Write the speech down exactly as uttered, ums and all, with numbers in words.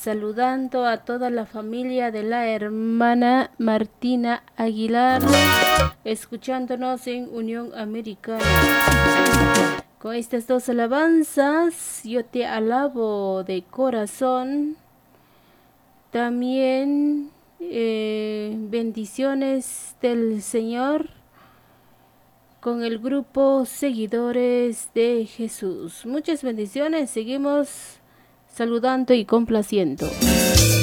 saludando a toda la familia de la hermana Martina Aguilar, escuchándonos en Unión Americana. Con estas dos alabanzas, yo te alabo de corazón. También eh, bendiciones del Señor con el grupo Seguidores de Jesús. Muchas bendiciones, seguimos saludando y complaciendo.